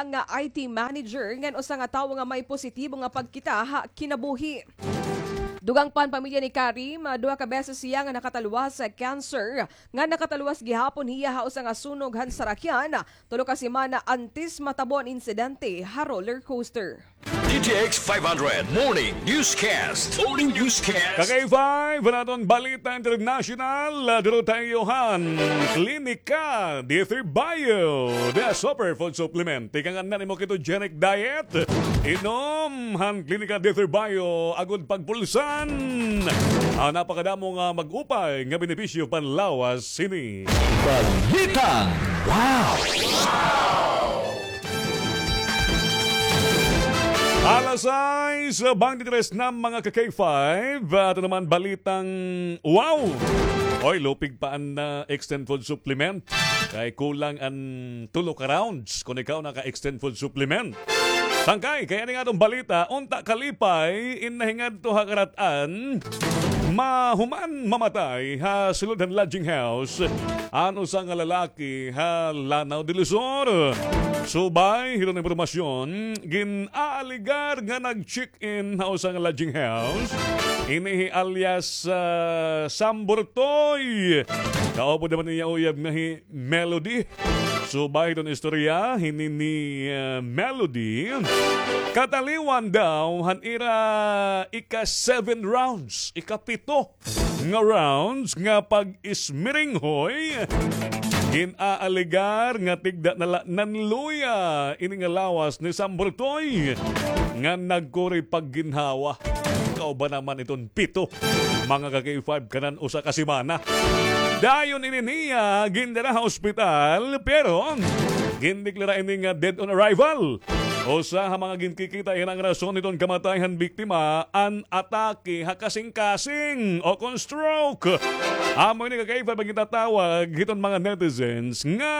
lang nga IT manager ngan usa nga tawo nga may positibo nga pagkita kinabuhi. Dugang pan pamilya ni Karim, duha ka beses siya nga nakataluwas sa cancer, nga nakataluwas gihapon hiya usa nga sunog han sarakyan, tulo ka semana antes matabon insidente ha roller coaster. DTX 500 Morning Newscast. Morning Newscast. Kakay-5, naton Balita International, dito tayo han, Klinika D3 Bio, the super food supplement. Tikangan na ni mo ketogenic diet. Inom han Klinika D3 Bio, agod pagpulsan. Napakadamo nga mag-upay nga benepisyo panlawas sini. Balita. Wow! Alas 6, bang ditres na mga ka-K5. Ito naman balitang wow! Oy, lupig pa ang extend food supplement. Kay kulang ang tulo ka rounds kung ikaw naka-extend food supplement. Tangkay, kaya nga itong balita, unta kalipay, inahingad to hakaratan, mahuman mamatay ha sulod ang lodging house, ano sa nga lalaki ha Lanao de Luzon. Subay, hirong impormasyon, ginaaligar nga nag-check-in ha sa nga lodging house, inihi alias Samburtoy. Kaupo naman niya uyab na Melody. Subay doon istorya, hini ni Melody. Kataliwan daw, hanira ika-7 rounds, ika-7 nga rounds nga pag-ismiringhoy. Ginaaligar nga tigda na nanluya ini nga lawas ni Samburtoy nga nagkuri pagginhawa. Ikaw ba naman itong 7 mga kaki-5 kanan usa ka semana? Dayon ini niya gindara sa ospital pero gindeklara ini nga dead on arrival. Usa ha mga ginkikita ang rason nitong kamatayan biktima an atake ha kasing-kasing o kon stroke. Amo ni kakaiba baging tatawag hiton mga netizens nga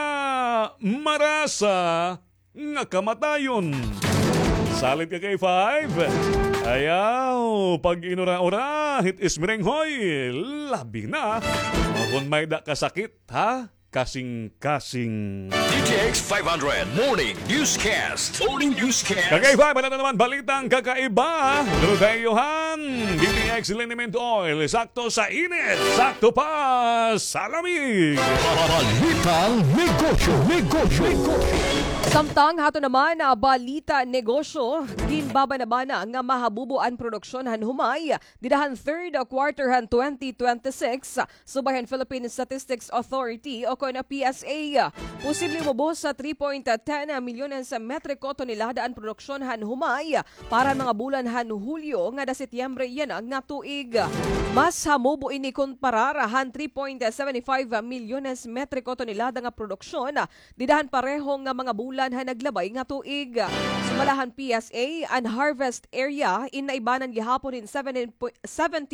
marasa nga kamatayon. Salit ka kay 5. Ayaw, pag inura-ura, hit ismirenghoy, labi na. Kung may da kasakit, ha? Kasing-kasing. DTX 500 Morning Newscast. Morning Newscast. Kakaiba, na naman balitang kakaiba. Dito tayo han, DTX Liniment Oil, sakto sa init, sakto pa sa lamig. Balitang negosyo. Samtang hato naman balita negosyo, ginbabana-bana nga mahabubuan produksyon han humay didahan third quarter han 2026 subayan Philippine Statistics Authority o kuna PSA. Posible mubos sa 3.10 milyones sa metriko tonelada ang produksyon han humay para mga bulan han Hulyo nga da Setyembre yan ang nga tuig. Mas hamubo ini kumpara han 3.75 milyones metriko tonelada nga produksyon didahan pareho nga mga bulan han naglabay nga tuig. Sumalahan PSA ang harvest area inaibanan gihapon in 17.8%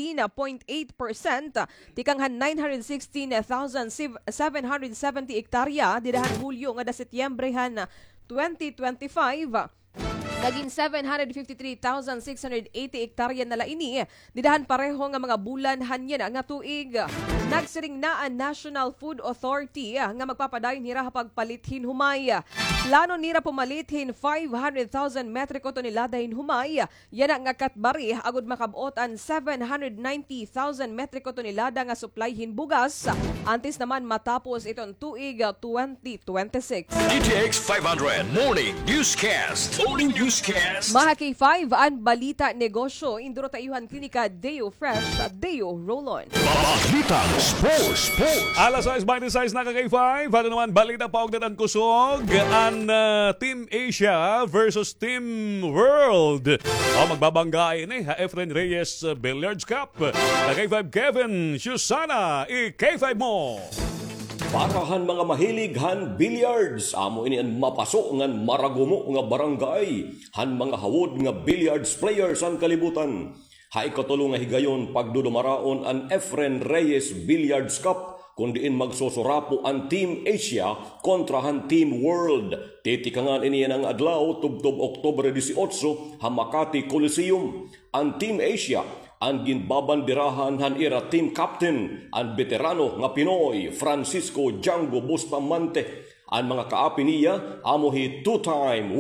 tikang han 916,770 hektarya didahan Hulyo nga da Setyembre han 2025. Naging 753,680 hektarya na laini. Didahan pareho nga mga bulan hanya nga tuig. Nagsiring na ang National Food Authority nga magpapadayon nira pagpalithin humay. Plano nira pumalithin 500,000 metriko tonelada hin humay. Yan nga katbari agud makabot ang 790,000 metriko tonelada nga supply hin bugas. Antes naman matapos itong tuig 2026. DTX 500 Morning Newscast. Morning Newscast. Mga K5 ang balita negosyo induro tayuhan klinika Deo Fresh Deo Roll-On. Balitang Sports. Alas 6:26 na ka-K5. Ano naman balita paugdatan kusog ang Team Asia versus Team World. Magbabanggay ni Efren Reyes Billiards Cup. K5 Kevin Susana K5 mo. Parahan mga mahilig han billiards, amo ini ang mapaso ngan maragumo nga barangay, han mga hawod nga billiards players ang kalibutan. Hay katulong nga higayon pagdudumaraon ang Efren Reyes Billiards Cup, kundiin magsusurapo ang Team Asia kontra han Team World. Titikangan ini ang adlaw tubtob Oktubre 18 ha Makati Coliseum. Ang Team Asia ang ginbabandirahan han ira team captain ang veterano nga Pinoy Francisco Django Bustamante. Ang mga kaapi niya amohi two-time